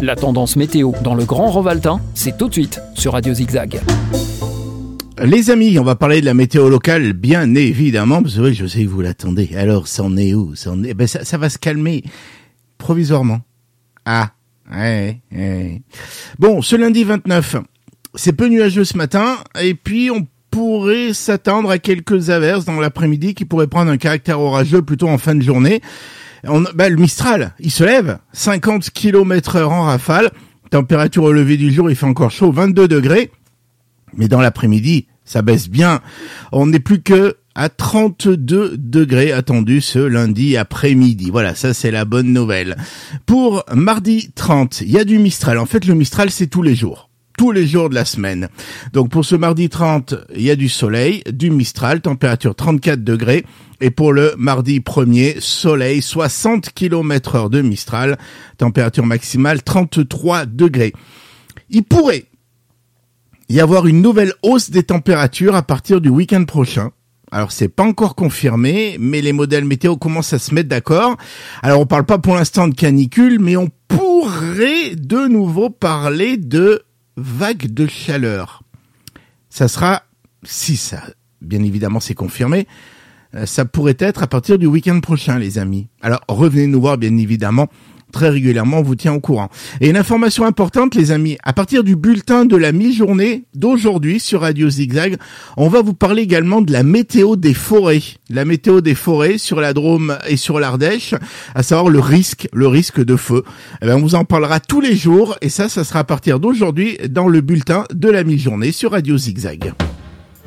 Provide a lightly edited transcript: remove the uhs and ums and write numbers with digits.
La tendance météo dans le Grand Rovaltain, c'est tout de suite sur Radio Zigzag. Les amis, on va parler de la météo locale, bien évidemment, parce que oui, je sais que vous l'attendez. Alors, ça en est où? Ça va se calmer provisoirement. Ouais. Bon, ce lundi 29, c'est peu nuageux ce matin, et puis on pourrait s'attendre à quelques averses dans l'après-midi qui pourraient prendre un caractère orageux plutôt en fin de journée. Le Mistral, il se lève, 50 km/h en rafale, température au lever du jour, il fait encore chaud, 22 degrés, mais dans l'après-midi, ça baisse bien. On n'est plus que à 32 degrés attendus ce lundi après-midi. Voilà, ça c'est la bonne nouvelle. Pour mardi 30, il y a du Mistral. En fait, le Mistral, c'est tous les jours de la semaine. Donc pour ce mardi 30, il y a du soleil, du Mistral, température 34 degrés. Et pour le mardi 1er, soleil, 60 km/h de Mistral, température maximale 33 degrés. Il pourrait y avoir une nouvelle hausse des températures à partir du week-end prochain. Alors c'est pas encore confirmé, mais les modèles météo commencent à se mettre d'accord. Alors on parle pas pour l'instant de canicule, mais on pourrait de nouveau parler de vague de chaleur. Ça sera, si ça, bien évidemment c'est confirmé, ça pourrait être à partir du week-end prochain, les amis. Alors revenez nous voir, bien évidemment, très régulièrement, on vous tient au courant. Et une information importante, les amis, à partir du bulletin de la mi-journée d'aujourd'hui sur Radio Zigzag, on va vous parler également de la météo des forêts. La météo des forêts sur la Drôme et sur l'Ardèche, à savoir le risque de feu. On vous en parlera tous les jours et ça sera à partir d'aujourd'hui dans le bulletin de la mi-journée sur Radio Zigzag.